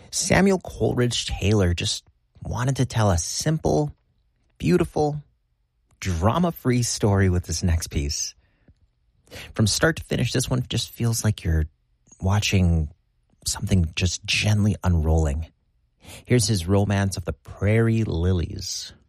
Samuel Coleridge Taylor just wanted to tell a simple, beautiful, drama-free story with this next piece. From start to finish, this one just feels like you're watching something just gently unrolling. Here's his romance of the prairie lilies.